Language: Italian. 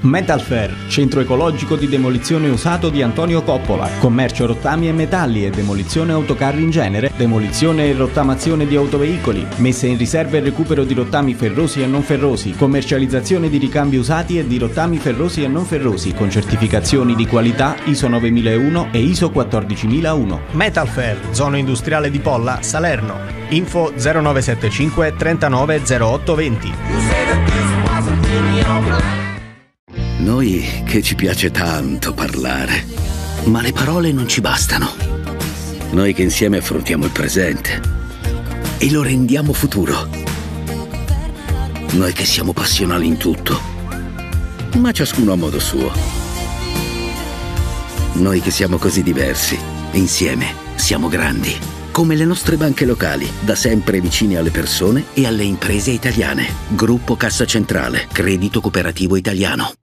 Metalfair, centro ecologico di demolizione usato di Antonio Coppola, commercio rottami e metalli e demolizione autocarri in genere, demolizione e rottamazione di autoveicoli, messa in riserva e recupero di rottami ferrosi e non ferrosi, commercializzazione di ricambi usati e di rottami ferrosi e non ferrosi con certificazioni di qualità ISO 9001 e ISO 14001. Metalfair, zona industriale di Polla, Salerno. Info 0975 39 08 20. Noi che ci piace tanto parlare, ma le parole non ci bastano. Noi che insieme affrontiamo il presente e lo rendiamo futuro. Noi che siamo passionali in tutto, ma ciascuno a modo suo. Noi che siamo così diversi e insieme siamo grandi, come le nostre banche locali, da sempre vicine alle persone e alle imprese italiane. Gruppo Cassa Centrale, Credito Cooperativo Italiano.